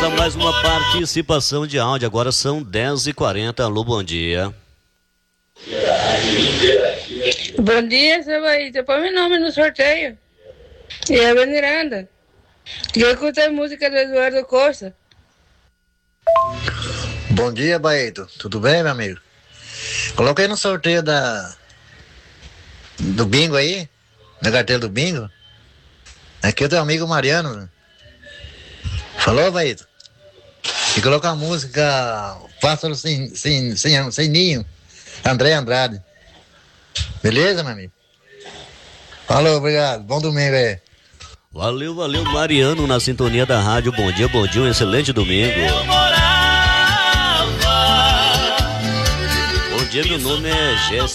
Vamos a mais uma participação de áudio. Agora são 10h40. Alô, bom dia. Bom dia, seu Bahia. Põe meu nome no sorteio. E é a Miranda. Eu escutei a música do Eduardo Costa. Bom dia, Baeto. Tudo bem, meu amigo? Coloquei no sorteio do bingo aí, na carteira do bingo. Aqui é o teu amigo Mariano. Falou, Baeto? E coloca a música Pássaro sem Ninho, André Andrade. Beleza, meu amigo? Falou, obrigado. Bom domingo aí. Valeu, Mariano, na sintonia da rádio. Bom dia, um excelente domingo. Bom dia, meu nome é Jéssica.